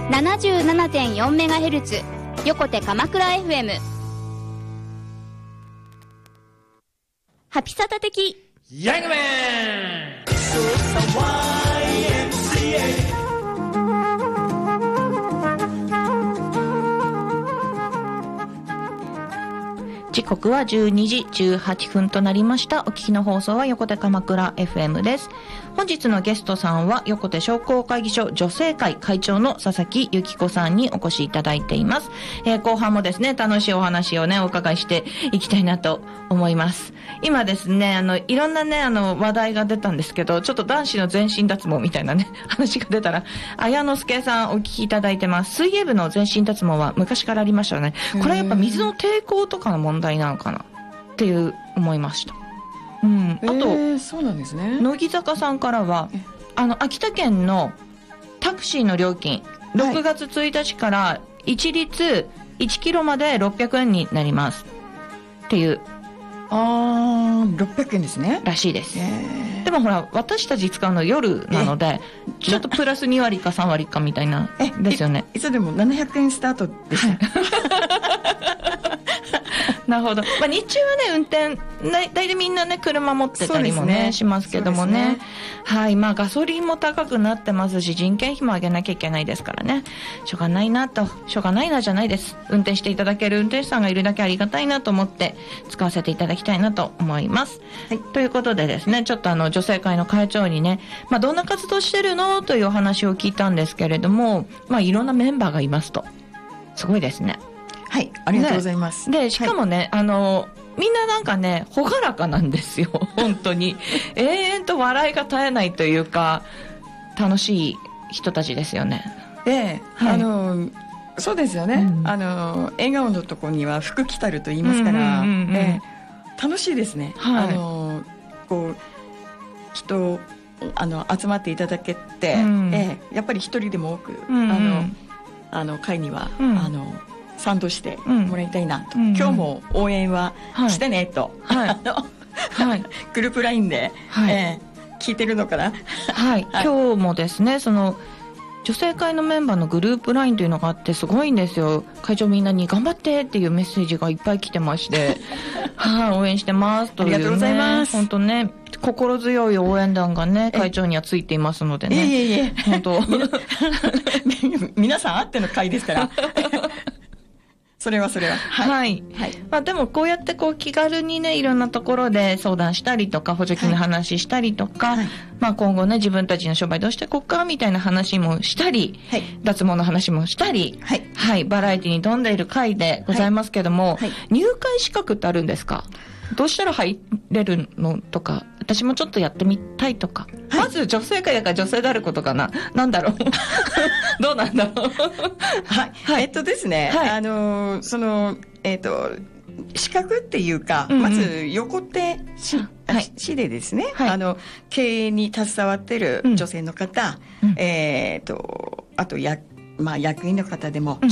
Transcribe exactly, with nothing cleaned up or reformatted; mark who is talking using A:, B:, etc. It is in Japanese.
A: ななじゅうななてんよんメガヘルツ 横手鎌倉 エフエム。 ハピサタ的
B: ヤングマン
C: 時刻はじゅうにじじゅうはっぷんとなりました。お聞きの放送は横手鎌倉 エフエム です。本日のゲストさんは横手商工会議所女性会会長の佐々木由紀子さんにお越しいただいています。えー、後半もですね、楽しいお話をね、お伺いしていきたいなと思います。今ですね、あの、いろんなね、あの、話題が出たんですけど、ちょっと男子の全身脱毛みたいなね、話が出たら、綾之助さんお聞きいただいてます。水泳部の全身脱毛は昔からありましたよね。これはやっぱ水の抵抗とかの問題なのかなっていう思いました。うん、あと、え
D: ー、そうなんですね。
C: 乃木坂さんからはあの秋田県のタクシーの料金、ろくがつついたちから一律いちキロまでろっぴゃくえんになりますっていう。
D: あー、ろっぴゃくえんですね。
C: らしいです。でもほら、私たち使うの夜なのでちょっとプラスにわりかさんわりかみたいなですよね。
D: い, いつでもななひゃくえんスタートでした。
C: なるほど。まあ、日中はね、運転、大体みんなね、車持ってたりもね、ねしますけどもね。ねはい。まあ、ガソリンも高くなってますし、人件費も上げなきゃいけないですからね。しょうがないなと、しょうがないなじゃないです。運転していただける運転手さんがいるだけありがたいなと思って、使わせていただきたいなと思います。はい。ということでですね、ちょっとあの、女性会の会長にね、まあ、どんな活動してるのというお話を聞いたんですけれども、まあ、いろんなメンバーがいますと。すごいですね。
D: はい、ありがとうございます。
C: ね、で、しかもね、はい、あの、みんななんかね、ほがらかなんですよ。本当に。永遠と笑いが絶えないというか、楽しい人たちですよね。
D: ええ、はい、あの、そうですよね。うん、あの、笑顔のとこには福来たると言いますから、楽しいですね。はい、あの、こう、人、あの、集まっていただけて、うん、ええ、やっぱり一人でも多く、うん、あの、あの、会には、うん、あの、賛同してもらいたいなと、うん、今日も応援はしてねと、はい、あの、はい、グループラインで、はい、えー、聞いてるのかな、
C: はい、はい、今日もですね、その女性会のメンバーのグループラインというのがあってすごいんですよ。会長みんなに頑張ってっていうメッセージがいっぱい来てましてはい、応援してますという、ね、
D: ありがとうございます。
C: 本当ね、心強い応援団がね、会長にはついていますのでね。
D: いえいえいえ、
C: 本当
D: 皆さんあっての会ですからそれはそれは。
C: はい。はい。はい、まあでもこうやってこう気軽にね、いろんなところで相談したりとか、補助金の話したりとか、はい、まあ今後ね、自分たちの商売どうしていこうかみたいな話もしたり、はい、脱毛の話もしたり、はい。はい。バラエティに富んでいる回でございますけども、はいはい、入会資格ってあるんですか？どうしたら入れるのとか、私もちょっとやってみたいとか。はい、まず女性会だから女性であることかな。なんだろうどうなんだろう
D: はい、はい。えっとですね、はい、あの、その、えっと、資格っていうか、うんうん、まず横手市、はい、市でですね、はい、あの、経営に携わってる女性の方、うん、えっと、あとや、まあ、役員の方でも、